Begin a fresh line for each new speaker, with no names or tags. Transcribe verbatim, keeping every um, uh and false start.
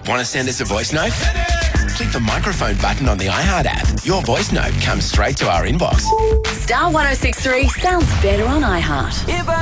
Want to send us a voice note? Click the microphone button on the iHeart app. Your voice note comes straight to our inbox.
Star one oh six three sounds better on iHeart.
If I